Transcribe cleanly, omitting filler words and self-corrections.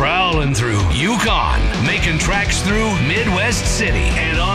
Prowling through Yukon, making tracks through Midwest City and on